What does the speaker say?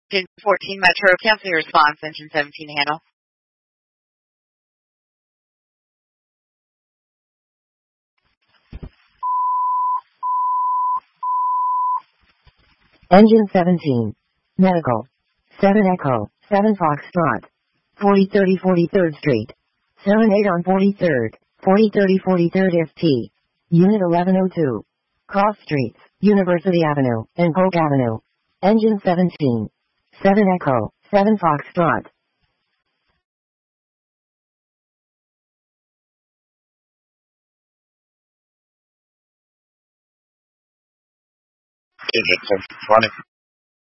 Engine 14 Metro, cancel your response. Engine 17 handle. Engine 17. Medical. 7 Echo, 7 Foxtrot. 4030 43rd Street. 78 on 43rd, 4030 43rd FT. Unit 1102. Cross Streets, University Avenue, and Polk Avenue. Engine 17. 7 Echo, 7 Foxtrot. Digits of 20.